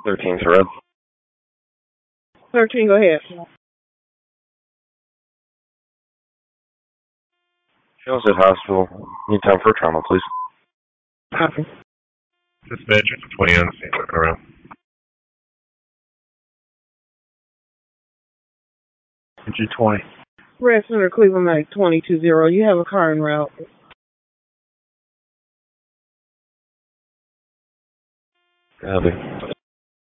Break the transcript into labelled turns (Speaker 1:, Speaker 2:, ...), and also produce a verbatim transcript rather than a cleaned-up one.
Speaker 1: thirteen, Red.
Speaker 2: thirteen, go ahead.
Speaker 1: Shell's at hospital. Need time for a trauma, please.
Speaker 2: Copy.
Speaker 3: Dispatch twenty on the scene, looking around. G twenty.
Speaker 2: Red Center, Cleveland, Medic twenty two zero. You have a car en route.
Speaker 1: Copy.